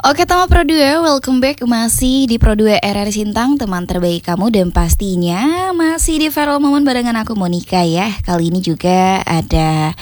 Oke teman Pro 2, welcome back masih di Pro 2 RRI Sintang, teman terbaik kamu, dan pastinya masih di Viral Moment barengan aku Monica ya. Kali ini juga ada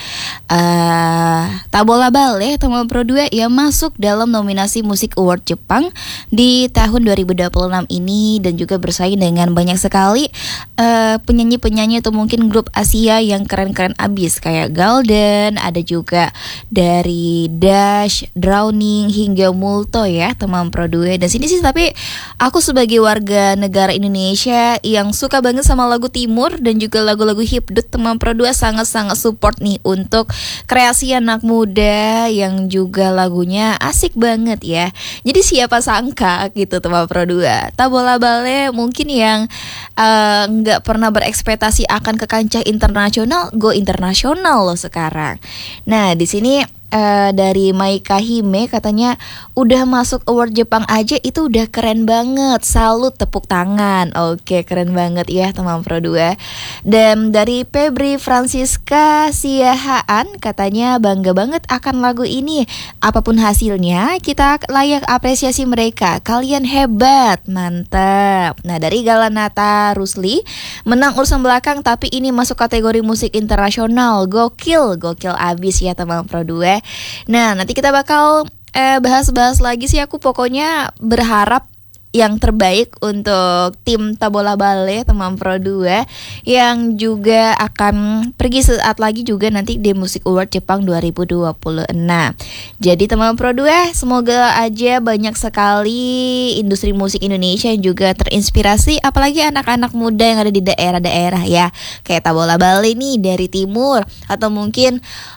Tabola Bale teman Pro 2 yang masuk dalam nominasi Music Award Jepang di tahun 2026 ini, dan juga bersaing dengan banyak sekali penyanyi-penyanyi atau mungkin grup Asia yang keren-keren abis kayak Golden, ada juga dari Dash, Drowning hingga Multo ya teman Pro 2. Dan sini sih tapi aku sebagai warga negara Indonesia yang suka banget sama lagu Timur dan juga lagu-lagu hipdut, teman Pro 2 sangat-sangat support nih untuk kreasi anak muda yang juga lagunya asik banget ya. Jadi siapa sangka gitu teman Pro 2, Tabola Bale mungkin yang nggak pernah berekspektasi akan ke kancah internasional, go internasional loh sekarang. Nah di sini dari Maika Hime katanya udah masuk award Jepang aja itu udah keren banget, salut, tepuk tangan. Oke, keren banget ya teman Pro 2. Dan dari Febri Francisca Siahaan katanya bangga banget akan lagu ini, apapun hasilnya kita layak apresiasi mereka, kalian hebat, mantap. Nah dari Galanata Rusli, menang urusan belakang tapi ini masuk kategori musik internasional, gokil abis ya teman Pro 2. Nah nanti kita bakal bahas-bahas lagi sih. Aku pokoknya berharap yang terbaik untuk tim Tabola Bale teman Pro 2 yang juga akan pergi saat lagi juga nanti di Music Award Jepang 2026. Jadi teman Pro 2, semoga aja banyak sekali industri musik Indonesia yang juga terinspirasi, apalagi anak-anak muda yang ada di daerah-daerah ya, kayak Tabola Bale nih dari timur, atau mungkin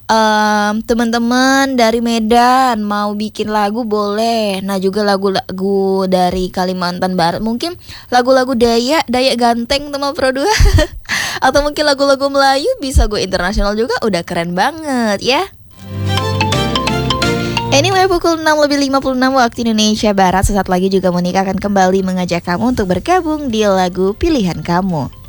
teman-teman dari Medan mau bikin lagu boleh. Nah juga lagu-lagu dari Kalimantan Barat, mungkin lagu-lagu Dayak Ganteng teman Pro 2 atau mungkin lagu-lagu Melayu bisa go internasional juga, udah keren banget ya. Anyway, pukul 6:56 waktu Indonesia Barat. Sesaat lagi juga Monica akan kembali mengajak kamu untuk bergabung di lagu pilihan kamu.